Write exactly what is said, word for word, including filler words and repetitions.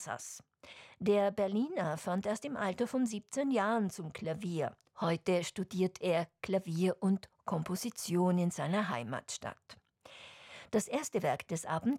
Sass. Der Berliner fand erst im Alter von siebzehn Jahren zum Klavier. Heute studiert er Klavier und Komposition in seiner Heimatstadt. Das erste Werk des Abends